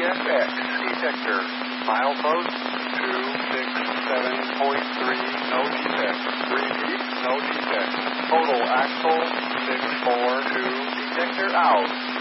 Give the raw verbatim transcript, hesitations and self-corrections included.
S X detector. Milepost two six seven point three, no defect. Repeat, no defect. Total axle six four two, detector out.